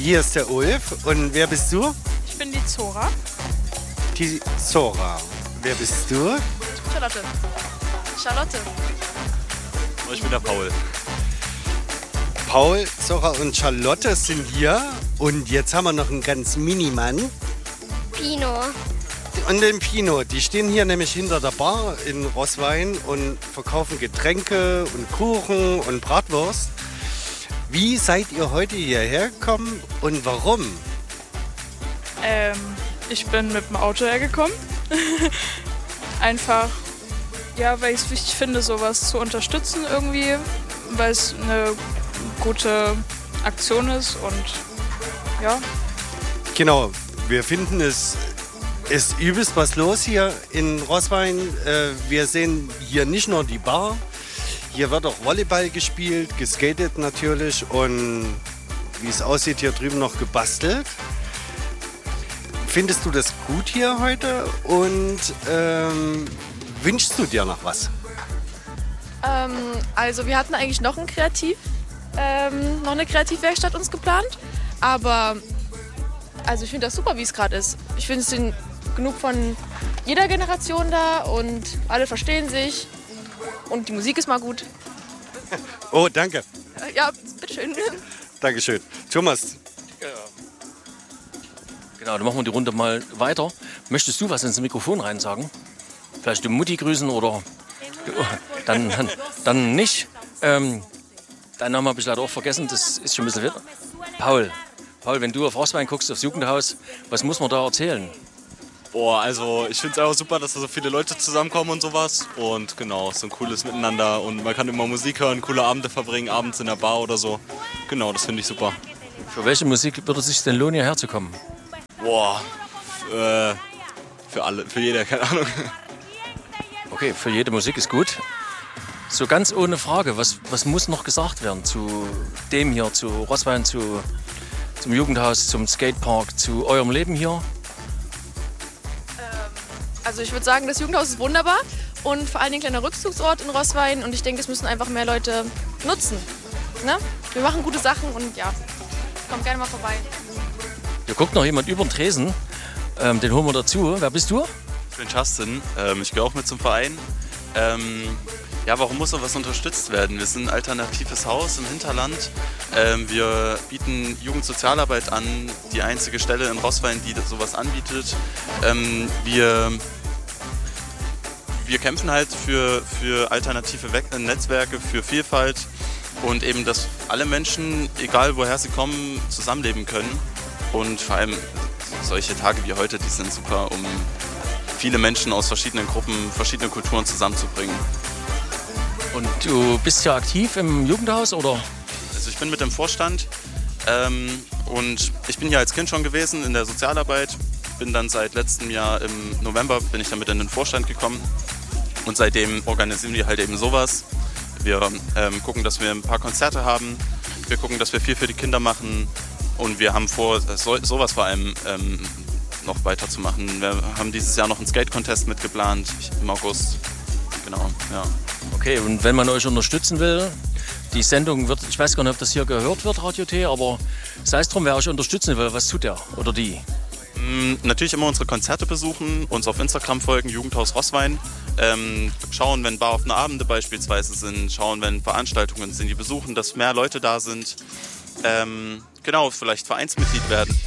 hier ist der Ulf. Und wer bist du? Ich bin die Zora. Die Zora. Wer bist du? Charlotte. Charlotte. Und ich bin der Paul. Paul, Zora und Charlotte sind hier. Und jetzt haben wir noch einen ganz Minimann. Pino. Und den Pino. Die stehen hier nämlich hinter der Bar in Roßwein und verkaufen Getränke und Kuchen und Bratwurst. Wie seid ihr heute hierher gekommen und warum? Ich bin mit dem Auto hergekommen. Einfach, ja, weil ich es wichtig finde, sowas zu unterstützen irgendwie, weil es eine gute Aktion ist und ja. Genau, wir finden es ist übelst was los hier in Roßwein. Wir sehen hier nicht nur die Bar, hier wird auch Volleyball gespielt, geskatet natürlich und wie es aussieht, hier drüben noch gebastelt. Findest du das gut hier heute und wünschst du dir noch was? Also wir hatten eigentlich noch eine Kreativwerkstatt uns geplant, aber also ich finde das super, wie es gerade ist. Ich finde, es sind genug von jeder Generation da und alle verstehen sich und die Musik ist mal gut. Oh, danke. Ja, bitteschön. Dankeschön. Thomas. Genau, dann machen wir die Runde mal weiter. Möchtest du was ins Mikrofon rein sagen? Vielleicht die Mutti grüßen oder dann nicht. Deinen Namen habe ich leider auch vergessen, das ist schon ein bisschen wieder. Paul, wenn du auf Roßwein guckst, aufs Jugendhaus, was muss man da erzählen? Boah, also ich finde es einfach super, dass da so viele Leute zusammenkommen und sowas. Und genau, so ein cooles Miteinander. Und man kann immer Musik hören, coole Abende verbringen, abends in der Bar oder so. Genau, das finde ich super. Für welche Musik würde es sich denn lohnen, hierher zu kommen? Boah, für alle, für jeder, keine Ahnung. Okay, für jede Musik ist gut. So ganz ohne Frage, was muss noch gesagt werden zu dem hier, zu Roßwein, zum Jugendhaus, zum Skatepark, zu eurem Leben hier? Also ich würde sagen, das Jugendhaus ist wunderbar und vor allen Dingen ein kleiner Rückzugsort in Roßwein und ich denke, das müssen einfach mehr Leute nutzen. Ne? Wir machen gute Sachen und ja, kommt gerne mal vorbei. Hier guckt noch jemand über den Tresen, den holen wir dazu. Wer bist du? Ich bin Justin, ich gehe auch mit zum Verein. Ja, warum muss sowas unterstützt werden? Wir sind ein alternatives Haus im Hinterland. Wir bieten Jugendsozialarbeit an, die einzige Stelle in Roßwein, die sowas anbietet. Wir kämpfen halt für alternative Netzwerke, für Vielfalt und eben, dass alle Menschen, egal woher sie kommen, zusammenleben können. Und vor allem solche Tage wie heute, die sind super, um viele Menschen aus verschiedenen Gruppen, verschiedene Kulturen zusammenzubringen. Und du bist ja aktiv im Jugendhaus, oder? Also ich bin mit im Vorstand und ich bin hier als Kind schon gewesen in der Sozialarbeit. Bin dann seit letztem Jahr im November bin ich dann mit in den Vorstand gekommen und seitdem organisieren wir halt eben sowas. Wir gucken, dass wir ein paar Konzerte haben. Wir gucken, dass wir viel für die Kinder machen und wir haben vor, sowas vor allem noch weiterzumachen. Wir haben dieses Jahr noch einen Skate-Contest mitgeplant im August. Genau, ja. Okay, und wenn man euch unterstützen will, die Sendung wird, ich weiß gar nicht, ob das hier gehört wird, Radio T, aber sei es drum, wer euch unterstützen will, was tut der oder die? Natürlich immer unsere Konzerte besuchen, uns auf Instagram folgen, Jugendhaus Roßwein. Schauen, wenn baroffene Abende beispielsweise sind, schauen, wenn Veranstaltungen sind, die besuchen, dass mehr Leute da sind. Genau, vielleicht Vereinsmitglied werden.